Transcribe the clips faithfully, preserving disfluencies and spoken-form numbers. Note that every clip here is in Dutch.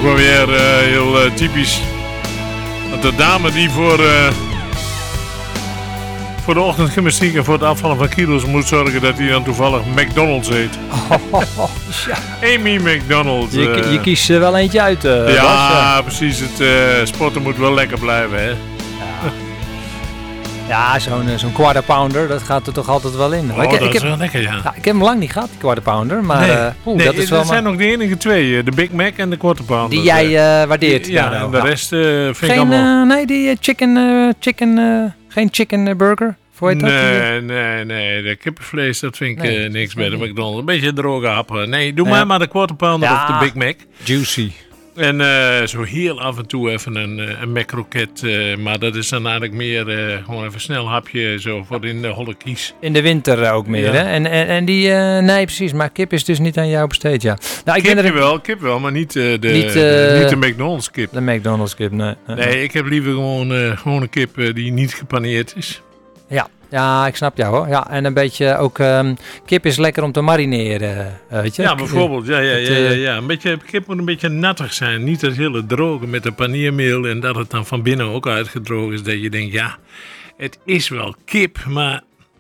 wel weer uh, heel uh, typisch. Dat de dame die voor, uh, voor de ochtendgymnastiek en voor het afvallen van kilo's moet zorgen dat hij dan toevallig McDonald's eet. Oh, ja. Amy McDonald. Je, uh, je kiest er wel eentje uit. Uh, ja, Bas, uh. precies. Het uh, sporten moet wel lekker blijven, hè. Ja. Ja, zo'n, zo'n quarter pounder, dat gaat er toch altijd wel in. Oh, maar ik, dat ik is heb, wel lekker, ja. ja. Ik heb hem lang niet gehad, die quarter pounder. Maar nee, uh, oeh, nee, dat is wel... Er zijn nog de enige twee, de Big Mac en de quarter pounder. Die jij uh, waardeert. Ja, nou, en de ja. rest uh, vind geen, ik allemaal... Uh, nee, die uh, chicken, uh, chicken uh, geen chicken uh, burger. Hoe heet nee, dat? nee, nee, de kippenvlees, dat vind ik Nee, uh, niks bij de niet. McDonald's. Een beetje droge happen. Nee, doe Ja. maar maar de quarter pounder Ja. of de Big Mac. Juicy. En uh, zo heel af en toe even een, uh, een Mac-kroket. Uh, maar dat is dan eigenlijk meer uh, gewoon even snel hapje zo voor in de holle kies. In de winter uh, ook meer, Ja. hè? En, en, en die, uh, nee precies, maar kip is dus niet aan jou besteed, ja. Nou, ik Kip ben er wel, kip wel, maar niet, uh, de, Niet, uh, de, niet de McDonald's kip. de McDonald's kip, nee. Nee, ik heb liever gewoon, uh, gewoon een kip uh, die niet gepaneerd is. Ja. Ja, ik snap jou hoor. Ja, en een beetje ook, um, kip is lekker om te marineren, uh, weet je? Ja, bijvoorbeeld. Ja, ja, Het, ja, ja, uh, ja. Een beetje, kip moet een beetje nattig zijn. Niet het hele droge met een paniermeel en dat het dan van binnen ook uitgedroogd is. Dat je denkt, ja, het is wel kip, maar...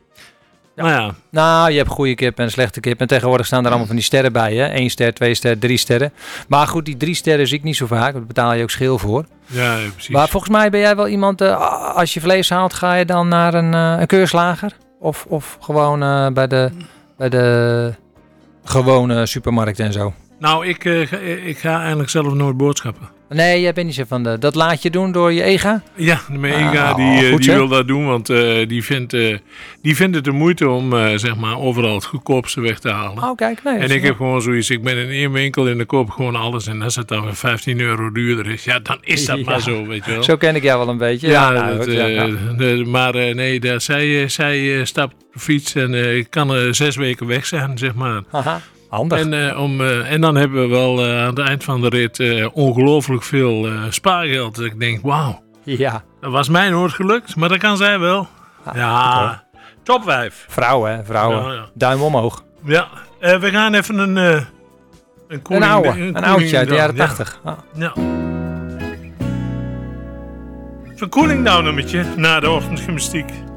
Ja. Maar ja, Nou, je hebt goede kip en slechte kip. En tegenwoordig staan er allemaal van die sterren bij, hè? Eén ster, twee ster, drie sterren. Maar goed, die drie sterren zie ik niet zo vaak. Daar betaal je ook scheel voor. ja, precies. Maar volgens mij ben jij wel iemand, uh, als je vlees haalt, ga je dan naar een, uh, een keurslager? Of, of gewoon uh, bij, de, bij de gewone supermarkt en zo? Nou, ik, uh, ga, ik ga eigenlijk zelf nooit boodschappen. Nee, jij bent niet zo van de... Dat laat je doen door je ega? Ja, mijn ega Ah, die, uh, goed, die hè? wil dat doen, want uh, die, vindt, uh, die vindt het de moeite om uh, zeg maar overal het goedkoopste weg te halen. Oh, kijk. Nee, En ik heb gewoon zoiets, ik ben in één winkel en ik koop gewoon alles. En als het dan vijftien euro duurder is, ja, dan is dat Ja. maar zo, weet je wel. Zo ken ik jou wel een beetje. Ja, Ja, nou, dat, goed, ja, uh, ja. de, maar uh, nee, daar, zij, uh, zij uh, stapt op de fiets en uh, ik kan uh, zes weken weg zijn, zeg maar. Haha, handig. En, uh, om, uh, en dan hebben we wel uh, aan het eind van de rit uh, ongelooflijk veel uh, spaargeld. Dus ik denk, wauw, Ja. dat was mij nooit gelukt, maar dat kan zij wel. Ah, Ja, top vijf. Vrouwen, hè, vrouwen. Ja, ja. Duim omhoog. Ja, uh, we gaan even een... Uh, een, Een koeling- oude, een een koeling oudje uit de down, jaren ja. tachtig. Ah. Ja. Een cooling down nummertje na de ochtendgymnastiek.